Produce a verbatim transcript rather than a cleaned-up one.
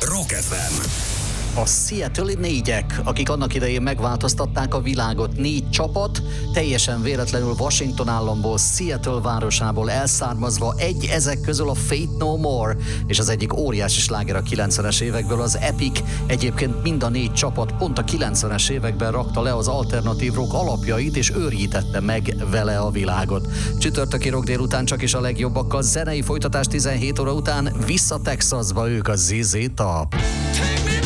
Rock ef em. A Seattle-i négyek, akik annak idején megváltoztatták a világot. Négy csapat, teljesen véletlenül Washington államból, Seattle városából elszármazva, egy ezek közül a Faith No More, és az egyik óriási sláger a kilencvenes évekből, az Epic. Egyébként mind a négy csapat pont a kilencvenes években rakta le az alternatív rock alapjait, és őrjítette meg vele a világot. Csütörtöki rock délután csak is a legjobbakkal, zenei folytatás tizenhét óra után, vissza Texasba, ők a zé zé Top.